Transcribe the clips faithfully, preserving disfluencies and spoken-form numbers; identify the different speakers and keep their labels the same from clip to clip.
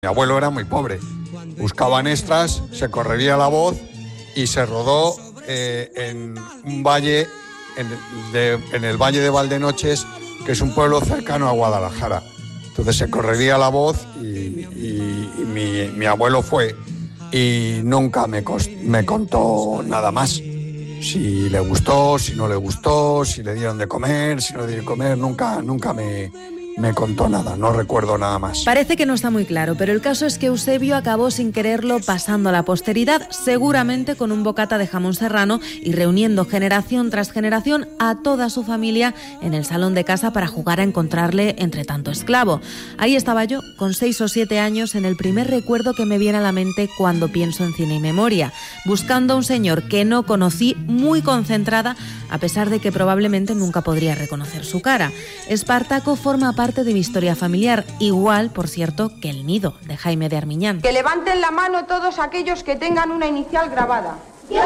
Speaker 1: Mi abuelo era muy pobre, buscaban extras, se correría la voz y se rodó eh, en un valle, en el, de, en el Valle de Valdenoches, que es un pueblo cercano a Guadalajara. Entonces se correría la voz y, y, y mi, mi abuelo fue y nunca me, cost, me contó nada más. Si le gustó, si no le gustó, si le dieron de comer, si no le dieron de comer, nunca, nunca me... me contó nada, no recuerdo nada más.
Speaker 2: Parece que no está muy claro, pero el caso es que Eusebio acabó sin quererlo pasando a la posteridad, seguramente con un bocata de jamón serrano y reuniendo generación tras generación a toda su familia en el salón de casa para jugar a encontrarle entre tanto esclavo. Ahí estaba yo, con seis o siete años, en el primer recuerdo que me viene a la mente cuando pienso en Cine y Memoria, buscando a un señor que no conocí, muy concentrada, a pesar de que probablemente nunca podría reconocer su cara. Espartaco forma parte de mi historia familiar, igual, por cierto, que El nido, de Jaime de Armiñán.
Speaker 3: Que levanten la mano todos aquellos que tengan una inicial grabada. ¡Yo!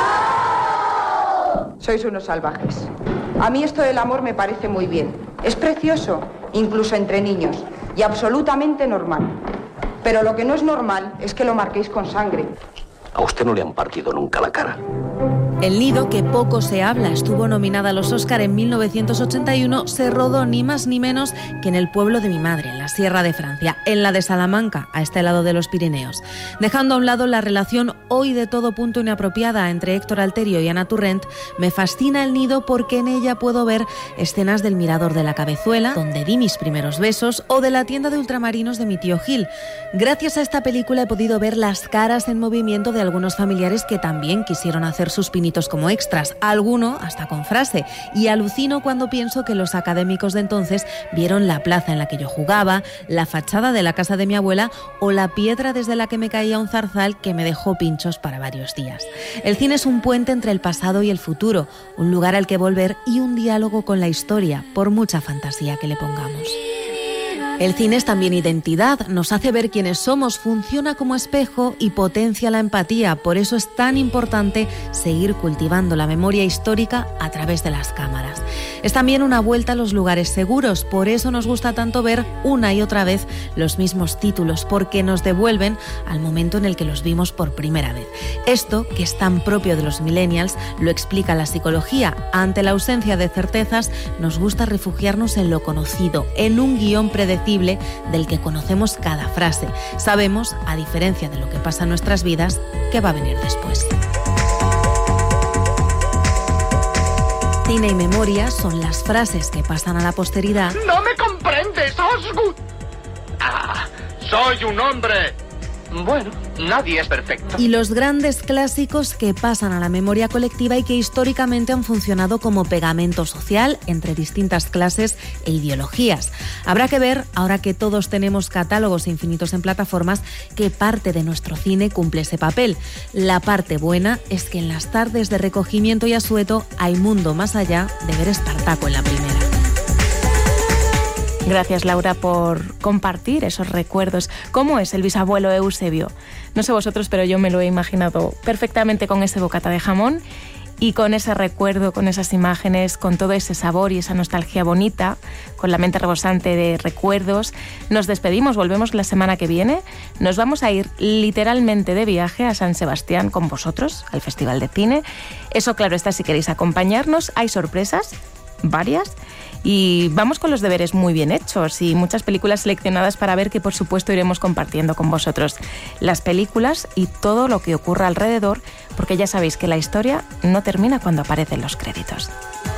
Speaker 3: Sois unos salvajes. A mí esto del amor me parece muy bien. Es precioso, incluso entre niños, y absolutamente normal. Pero lo que no es normal es que lo marquéis con sangre.
Speaker 4: A usted no le han partido nunca la cara.
Speaker 2: El nido, que poco se habla, estuvo nominada a los Óscar en mil novecientos ochenta y uno, se rodó ni más ni menos que en el pueblo de mi madre, en la Sierra de Francia, en la de Salamanca, a este lado de los Pirineos. Dejando a un lado la relación hoy de todo punto inapropiada entre Héctor Alterio y Ana Turrent, me fascina El nido porque en ella puedo ver escenas del Mirador de la Cabezuela, donde di mis primeros besos, o de la tienda de ultramarinos de mi tío Gil. Gracias a esta película he podido ver las caras en movimiento de algunos familiares que también quisieron hacer sus pinitos como extras, alguno hasta con frase, y alucino cuando pienso que los académicos de entonces vieron la plaza en la que yo jugaba, la fachada de la casa de mi abuela o la piedra desde la que me caía un zarzal que me dejó pinchos para varios días. El cine es un puente entre el pasado y el futuro, un lugar al que volver y un diálogo con la historia, por mucha fantasía que le pongamos. El cine es también identidad, nos hace ver quiénes somos, funciona como espejo y potencia la empatía. Por eso es tan importante seguir cultivando la memoria histórica a través de las cámaras. Es también una vuelta a los lugares seguros, por eso nos gusta tanto ver una y otra vez los mismos títulos, porque nos devuelven al momento en el que los vimos por primera vez. Esto, que es tan propio de los millennials, lo explica la psicología. Ante la ausencia de certezas, nos gusta refugiarnos en lo conocido, en un guión predecible del que conocemos cada frase. Sabemos, a diferencia de lo que pasa en nuestras vidas, qué va a venir después. Cine y memoria son las frases que pasan a la posteridad.
Speaker 5: ¡No me comprendes, Osgood! ¡Ah! ¡Soy un hombre! Bueno, nadie es perfecto.
Speaker 2: Y los grandes clásicos que pasan a la memoria colectiva y que históricamente han funcionado como pegamento social entre distintas clases e ideologías. Habrá que ver, ahora que todos tenemos catálogos infinitos en plataformas, qué parte de nuestro cine cumple ese papel. La parte buena es que en las tardes de recogimiento y asueto hay mundo más allá de ver Espartaco en la primera.
Speaker 6: Gracias, Laura, por compartir esos recuerdos. ¿Cómo es el bisabuelo Eusebio? No sé vosotros, pero yo me lo he imaginado perfectamente con ese bocata de jamón y con ese recuerdo, con esas imágenes, con todo ese sabor y esa nostalgia bonita, con la mente rebosante de recuerdos. Nos despedimos, volvemos la semana que viene. Nos vamos a ir literalmente de viaje a San Sebastián con vosotros, al Festival de Cine. Eso, claro está, si queréis acompañarnos. Hay sorpresas, varias. Y vamos con los deberes muy bien hechos y muchas películas seleccionadas para ver, que por supuesto iremos compartiendo con vosotros las películas y todo lo que ocurra alrededor, porque ya sabéis que la historia no termina cuando aparecen los créditos.